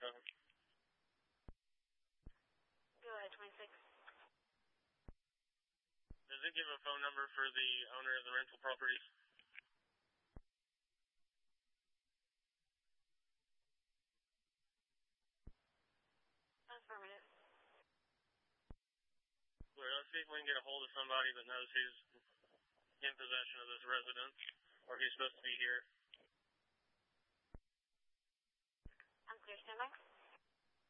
Go ahead, 26. Does it give a phone number for the owner of the rental properties? Affirmative. Well, let's see if we can get a hold of somebody that knows who's in possession of this residence, or who's supposed to be here. I'm clear, stand by.